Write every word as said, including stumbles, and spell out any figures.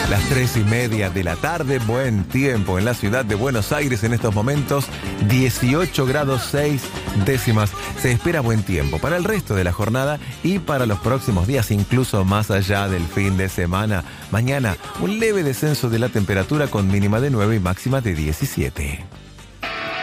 Las tres y media de la tarde, buen tiempo en la ciudad de Buenos Aires en estos momentos, dieciocho grados seis décimas. Se espera buen tiempo para el resto de la jornada y para los próximos días, incluso más allá del fin de semana. Mañana, un leve descenso de la temperatura con mínima de nueve y máxima de diecisiete.